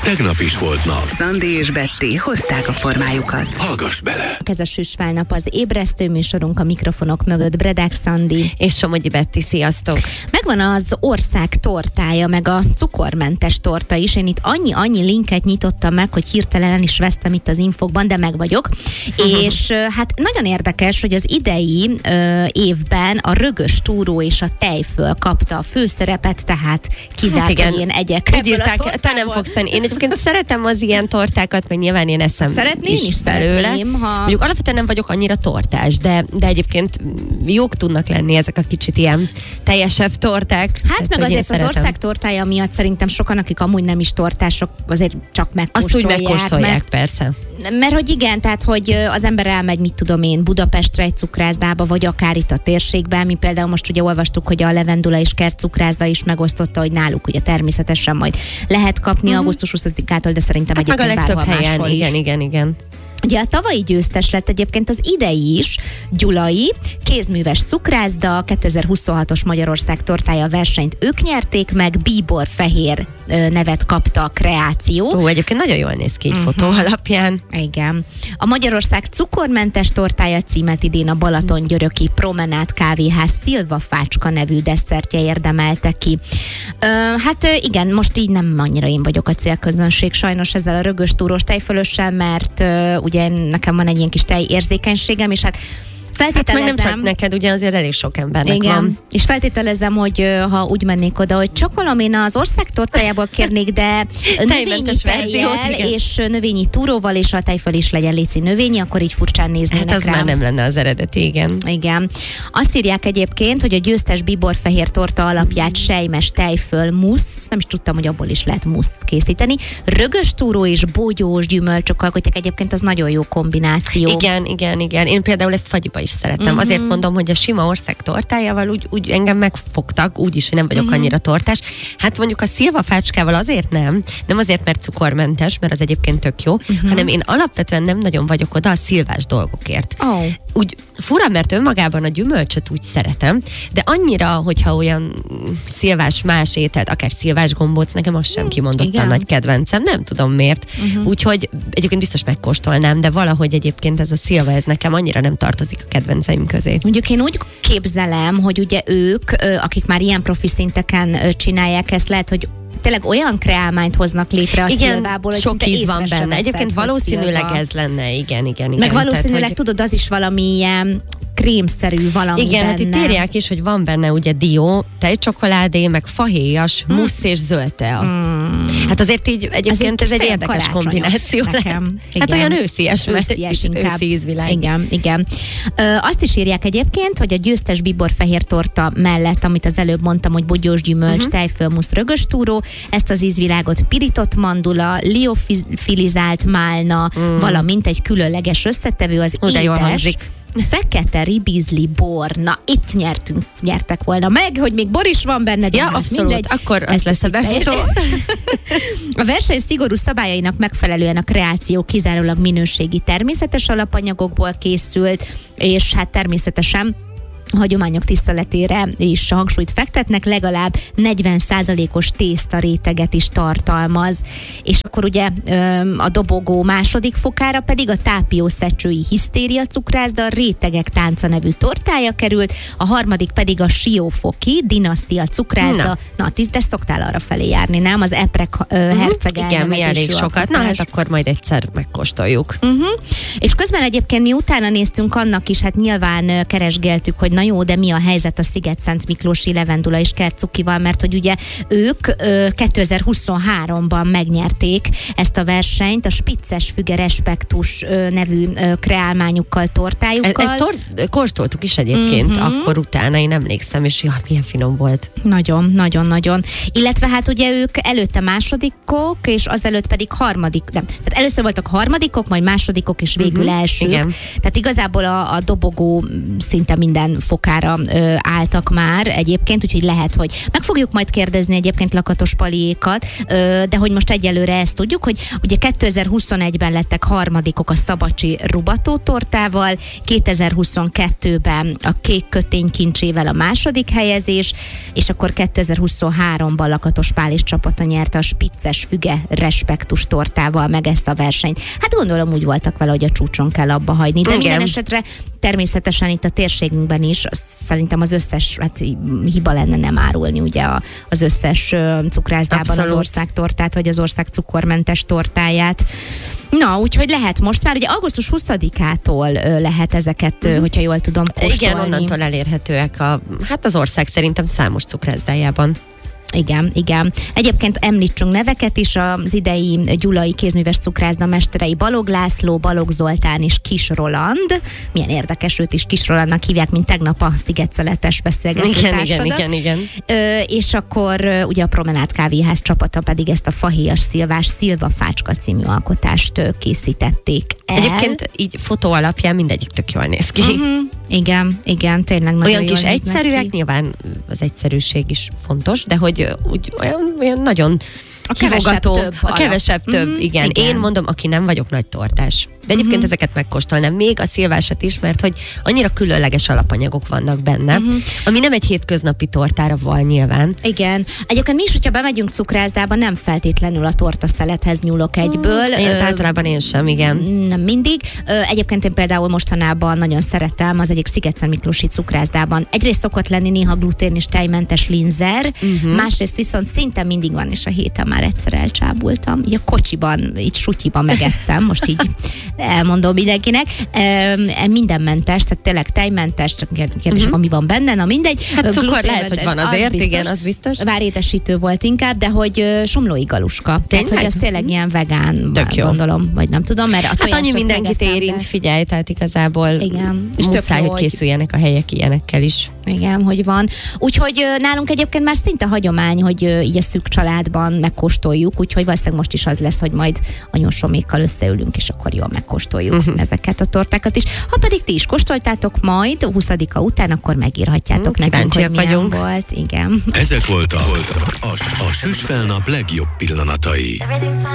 tegnap is volt nap. Szandi és Betty hozták a formájukat. Hallgass bele! Ez a Süsválnap az ébresztő műsorunk, a mikrofonok mögött Bredák Szandi. És Somogyi Betty, sziasztok! Megvan az ország tortája, meg a cukormentes torta is. Én itt annyi linket nyitottam meg, hogy hirtelen is vesztem itt az infokban, de meg vagyok. És hát nagyon érdekes, hogy az idei évben a rögös túró és a tejföl kapta a főszerepet, tehát kizárt, hogy én egyek ebből a tortából. Te nem fogsz enni. Én egyébként szeretem az ilyen tortákat, meg nyilván én eszem is belőle. Mondjuk alapvetően nem vagyok annyira tortás, de egyébként jók tudnak lenni ezek a kicsit ilyen teljesebb torták. Hát meg azért az ország tortája miatt szerintem sokan, akik amúgy nem is tortások, azért csak megkóstolják. Azt úgy megkóstolják, persze. Mert hogy igen, tehát hogy az ember elmegy, mit tudom én, Budapestre egy cukrászdába, vagy akár itt a térségben. Mi például most ugye olvastuk, hogy a Levendula és Kert cukrászda is megosztotta, hogy náluk ugye természetesen majd lehet kapni augusztus 20-ától, de szerintem hát egyébként meg a legtöbb helyen, is. Igen. Ugye a tavalyi győztes lett egyébként az idei is, Gyulai, kézműves cukrászda, 2026-os Magyarország tortája versenyt ők nyerték meg, Bíbor Fehér nevet kapta a kreáció. Egyébként nagyon jól néz ki egy fotó alapján. Igen. A Magyarország cukormentes tortája címet idén a Balatongyöröki Promenát Kávéház Szilva Fácska nevű desszertje érdemelte ki. Hát igen, most így nem annyira én vagyok a célközönség sajnos ezzel a rögös túrós tejfölössel, mert ugye nekem van egy ilyen kis tejérzékenységem, és hát feltételezem... Hát meg nem csak neked, ugye azért elég sok embernek igen, van. És feltételezem, hogy ha úgy mennék oda, hogy csak én az ország tortájából kérnék, de növényi tejjel és növényi túróval, és a tejföl is legyen léci növényi, akkor így furcsán néznének hát az rám. már nem lenne az eredeti, igen. Igen. Azt írják egyébként, hogy a győztes Bíborfehér torta alapját sejmes tejföl musz, nem is tudtam, hogy abból is lehet muszt készíteni. Rögös túró és bogyós gyümölcsök alkotják, egyébként az nagyon jó kombináció. Igen. Én például ezt fagyiba is szeretem. Azért mondom, hogy a sima ország tortájával úgy engem megfogtak, úgy is, hogy nem vagyok annyira tortás. Hát mondjuk a Szilva Fácskával azért nem azért, mert cukormentes, mert az egyébként tök jó, hanem én alapvetően nem nagyon vagyok oda a szilvás dolgokért. Úgy fura, mert önmagában a gyümölcsöt úgy szeretem, de annyira, hogyha olyan szilvás más ételt, akár szilvás gombóc, nekem az sem kimondottan nagy kedvencem, nem tudom miért. Úgyhogy egyébként biztos megkóstolnám, de valahogy egyébként ez a szilva, ez nekem annyira nem tartozik a kedvenceim közé. Mondjuk én úgy képzelem, hogy ugye ők, akik már ilyen profi szinteken csinálják ezt, lehet, hogy tényleg olyan kreálmányt hoznak létre a szilvából, hogy sok íz van benne. Egyébként valószínűleg ez lenne, igen. Meg valószínűleg tehát, tudod, az is valami ilyen krémszerű valami igen, benne. Hát itt írják is, hogy van benne ugye dió, tejcsokoládé, meg fahéjas, mussz és zöld tea. Hát azért így egyébként ez egy érdekes kombináció. Nekem. Hát olyan őszies, mert őszies inkább. Őszi ízvilág. Igen. Azt is írják egyébként, hogy a győztes Bíborfehér torta mellett, amit az előbb mondtam, hogy bogyós gyümölcs, tejfölmusz, rögös túró, ezt az ízvilágot pirított mandula, liofilizált málna, valamint egy különleges összetevő, az édes, fekete ribizli bor. Na, itt nyertek volna meg, hogy még bor is van benne, de abszolút, mindegy. akkor ez lesz a befutó. A verseny szigorú szabályainak megfelelően a kreáció kizárólag minőségi természetes alapanyagokból készült, és hát természetesen a hagyományok tiszteletére is hangsúlyt fektetnek, legalább 40%-os tésztaréteget is tartalmaz. És akkor ugye a dobogó második fokára pedig a Tápiószecsői Hisztéria cukrászda rétegek tánca nevű tortája került, a harmadik pedig a Siófoki Dinasztia cukrászda. Na, te szoktál arra felé járni, nem? Az Eprek herceg elnevezésű. Igen, mi elég sokat. Na hát akkor majd egyszer megkóstoljuk. És közben egyébként mi utána néztünk annak is, hát nyilván keresgéltük, hogy na jó, de mi a helyzet a Sziget-Szent Miklósi Levendula és Kert cukival, mert hogy ugye ők 2023-ban megnyerték ezt a versenyt, a Spitzes Füge Respektus nevű kreálmányukkal, tortájukkal. Ezt kóstoltuk is egyébként, akkor utána én emlékszem, és milyen finom volt. Nagyon. Illetve hát ugye ők előtte másodikok, és azelőtt pedig harmadik, nem. Tehát először voltak harmadikok, majd másodikok, és végül elsők. Igen. Tehát igazából a dobogó szinte minden fokára álltak már egyébként, úgyhogy lehet, hogy meg fogjuk majd kérdezni egyébként Lakatos Paliékat, de hogy most egyelőre ezt tudjuk, hogy ugye 2021-ben lettek harmadikok a szabadsi rubató tortával, 2022-ben a kék köténykincsével a második helyezés, és akkor 2023-ban Lakatos Pál és csapata nyerte a spicces füge respektus tortával meg ezt a versenyt. Hát gondolom úgy voltak vele, hogy a csúcson kell abba hagyni, de minden esetre természetesen itt a térségünkben is szerintem az összes, hát hiba lenne nem árulni ugye az összes cukrászdában Abszolút. az országtortát, vagy az ország cukormentes tortáját. Na, úgyhogy lehet most már, ugye augusztus 20-ától lehet ezeket, hogyha jól tudom, kóstolni. Igen, onnantól elérhetőek az ország szerintem számos cukrászdájában. Igen. Egyébként említsünk neveket is, az idei gyulai kézműves cukrászda mesterei Balog László, Balog Zoltán és Kis Roland. Milyen érdekes, őt is Kis Rolandnak hívják, mint tegnap a szigetszeletes beszélgető társadat. Igen. És akkor ugye a Promenád Kávéház csapata pedig ezt a fahéjas szilvás Szilvafácska című alkotást készítették el. Egyébként így fotó alapján mindegyik tök jól néz ki. Igen, tényleg nagyon Olyan jól kis néznek egyszerűek, ki. nyilván az egyszerűség is fontos, de hogy úgy olyan nagyon A kevesebb több A kevesebb több, igen. Én mondom, aki nem vagyok nagy tortás. De egyébként ezeket megkóstolnám. Még a szilvásat is, mert hogy annyira különleges alapanyagok vannak benne, ami nem egy hétköznapi tortára van nyilván. Igen. Egyébként mi is, hogyha bemegyünk cukrászdába, nem feltétlenül a tortaszelethez nyúlok egyből. Általában én sem, igen. Nem mindig. Egyébként én például mostanában nagyon szeretem az egyik Sziget-Szentmiklósi cukrászdában. Egyrészt szokott lenni néha glutén és tejmentes linzer, másrészt viszont szinte mindig van, és a héten már egyszer elcsábultam. Így a kocsiban, így sutyiban megettem, most így elmondom mindenkinek. Mindenmentes, tehát tényleg tejmentes, csak kérdés, mi van benne, na mindegy. Hát cukor lehet, hogy van azért, az igen, az biztos. Várétesítő volt inkább, de hogy somlói galuska. Tehát, hogy az tényleg ilyen vegán, gondolom, vagy nem tudom, mert a hát annyi mindenkit érint, figyelj, tehát igazából igen, és muszáj, hogy készüljenek a helyek ilyenekkel is. Igen, hogy van. Úgyhogy nálunk egyébként már szinte hagyomány, hogy így a szűk családban megkóstoljuk, úgyhogy valószínűleg most is az lesz, hogy majd anyósomékkal összeülünk, és akkor jól megkóstoljuk ezeket a tortákat is. Ha pedig ti is kóstoltátok majd 20-a után, akkor megírhatjátok nekünk, hogy milyen vagyunk. volt. Igen. Ezek voltak a Süsfelnap legjobb pillanatai.